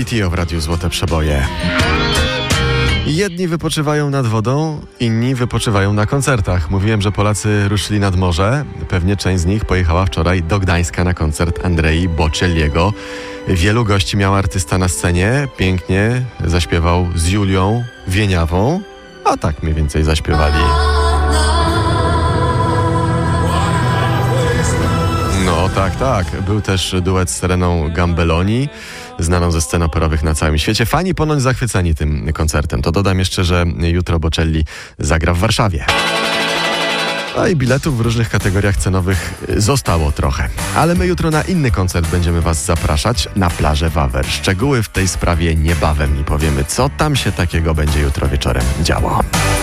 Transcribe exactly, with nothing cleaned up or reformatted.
Tio w Radiu Złote Przeboje. Jedni wypoczywają nad wodą, inni wypoczywają na koncertach. Mówiłem, że Polacy ruszyli nad morze. Pewnie część z nich pojechała wczoraj do Gdańska na koncert Andrei Bocelliego. Wielu gości miał artysta na scenie. Pięknie zaśpiewał z Julią Wieniawą. A tak mniej więcej zaśpiewali. No tak, tak. Był też duet z Sereną Gambelloni, znaną ze scen operowych na całym świecie. Fani ponoć zachwyceni tym koncertem. To dodam jeszcze, że jutro Bocelli zagra w Warszawie. No i biletów w różnych kategoriach cenowych zostało trochę. Ale my jutro na inny koncert będziemy was zapraszać na plażę Wawer. Szczegóły w tej sprawie niebawem i powiemy, co tam się takiego będzie jutro wieczorem działo.